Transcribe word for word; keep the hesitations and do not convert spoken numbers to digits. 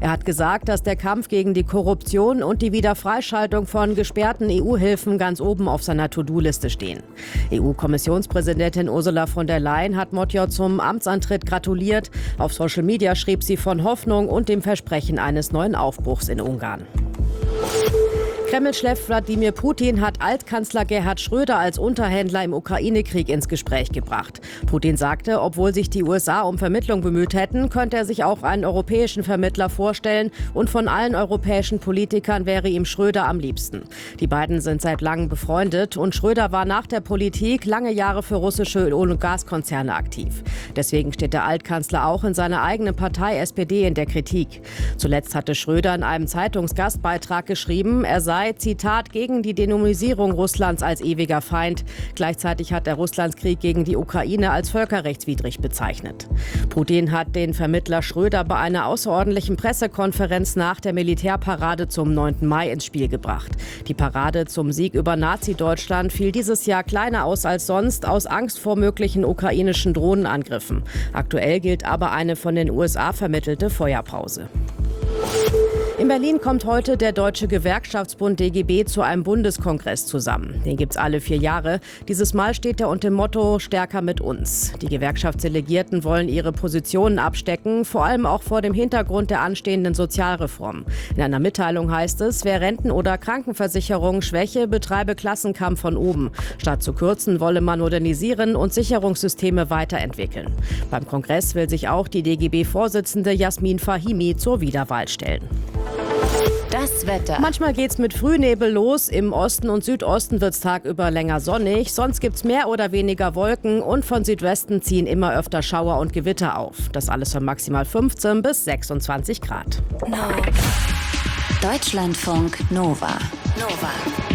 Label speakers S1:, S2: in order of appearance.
S1: Er hat gesagt, dass der Kampf gegen die Korruption und die Wiederfreischaltung von gesperrten E U-Hilfen ganz oben auf seiner To-Do-Liste stehen. E U-Kommissionspräsidentin Ursula von der Leyen hat Motjo zum Amtsantritt gratuliert. Auf Social Media schrieb sie von Hoffnung und dem Versprechen eines neuen Aufbruchs in Ungarn. Kreml-Chef Wladimir Putin hat Altkanzler Gerhard Schröder als Unterhändler im Ukraine-Krieg ins Gespräch gebracht. Putin sagte, obwohl sich die U S A um Vermittlung bemüht hätten, könnte er sich auch einen europäischen Vermittler vorstellen und von allen europäischen Politikern wäre ihm Schröder am liebsten. Die beiden sind seit langem befreundet und Schröder war nach der Politik lange Jahre für russische Öl- und Gaskonzerne aktiv. Deswegen steht der Altkanzler auch in seiner eigenen Partei S P D in der Kritik. Zuletzt hatte Schröder in einem Zeitungsgastbeitrag geschrieben, er sei Zitat, gegen die Dämonisierung Russlands als ewiger Feind. Gleichzeitig hat er Russlands Krieg gegen die Ukraine als völkerrechtswidrig bezeichnet. Putin hat den Vermittler Schröder bei einer außerordentlichen Pressekonferenz nach der Militärparade zum neunten Mai ins Spiel gebracht. Die Parade zum Sieg über Nazi-Deutschland fiel dieses Jahr kleiner aus als sonst, aus Angst vor möglichen ukrainischen Drohnenangriffen. Aktuell gilt aber eine von den U S A vermittelte Feuerpause. In Berlin kommt heute der Deutsche Gewerkschaftsbund D G B zu einem Bundeskongress zusammen. Den gibt's alle vier Jahre. Dieses Mal steht er unter dem Motto „Stärker mit uns". Die Gewerkschaftsdelegierten wollen ihre Positionen abstecken, vor allem auch vor dem Hintergrund der anstehenden Sozialreform. In einer Mitteilung heißt es, wer Renten- oder Krankenversicherung schwäche, betreibe Klassenkampf von oben. Statt zu kürzen, wolle man modernisieren und Sicherungssysteme weiterentwickeln. Beim Kongress will sich auch die D G B-Vorsitzende Jasmin Fahimi zur Wiederwahl stellen.
S2: Das Wetter.
S1: Manchmal geht's mit Frühnebel los. Im Osten und Südosten wird's tagüber länger sonnig. Sonst gibt's mehr oder weniger Wolken und von Südwesten ziehen immer öfter Schauer und Gewitter auf. Das alles von maximal fünfzehn bis sechsundzwanzig Grad.
S2: No. Deutschlandfunk Nova. Nova.